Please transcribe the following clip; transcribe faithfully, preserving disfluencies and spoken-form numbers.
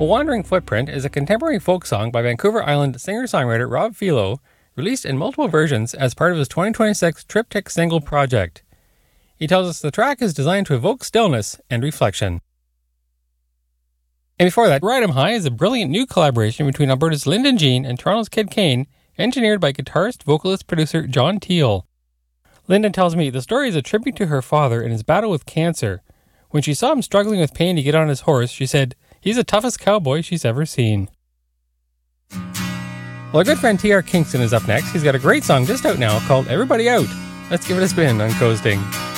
A Wandering Footprint is a contemporary folk song by Vancouver Island singer-songwriter Rob Philo, released in multiple versions as part of his twenty twenty-six Triptych single project. He tells us the track is designed to evoke stillness and reflection. And before that, Ride 'em High is a brilliant new collaboration between Alberta's Lyndon Jean and Toronto's Kid Kane, engineered by guitarist, vocalist, producer John Teal. Lyndon tells me the story is a tribute to her father in his battle with cancer. When she saw him struggling with pain to get on his horse, she said, "He's the toughest cowboy she's ever seen." Well, our good friend T R Kingston is up next. He's got a great song just out now called Everybody Out. Let's give it a spin on Coasting.